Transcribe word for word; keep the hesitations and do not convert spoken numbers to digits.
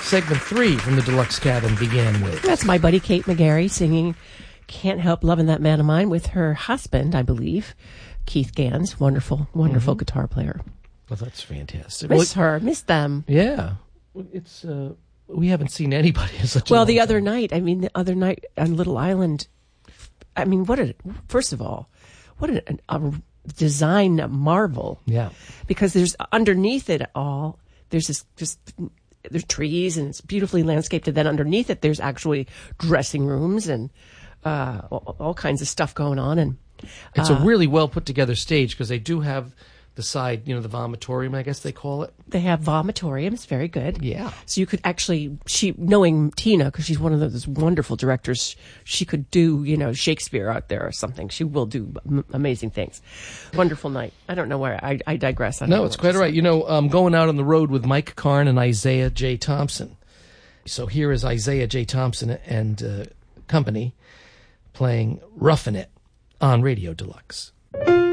segment three from the Deluxe Cabin began with. That's my buddy Kate McGarry singing Can't Help Loving That Man of Mine with her husband, I believe, Keith Gans, wonderful, wonderful mm-hmm. guitar player. Well, that's fantastic. Miss well, her, miss them. Yeah. It's uh, we haven't seen anybody in such a Well, long the time. other night, I mean, the other night on Little Island, I mean, what a, first of all, what a, a design marvel. Yeah. Because there's, underneath it all, there's this, just, there's trees and it's beautifully landscaped. And then underneath it, there's actually dressing rooms and uh, all, all kinds of stuff going on. And uh, it's a really well put together stage because they do have the side, you know, the vomitorium, I guess they call it. They have vomitoriums, very good. Yeah. So you could actually, she, knowing Tina, because she's one of those wonderful directors, she could do, you know, Shakespeare out there or something. She will do m- amazing things. Wonderful night. I don't know where, I, I digress. I don't no, know it's quite all right. You know, I'm going out on the road with Mike Karn and Isaiah J. Thompson. So here is Isaiah J. Thompson and uh, company playing Roughin' It on Radio Deluxe.